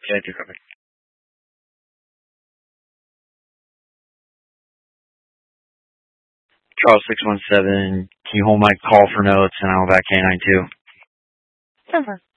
J2 copy. Charles 617, can you hold my call for notes and I'll back K92? Over.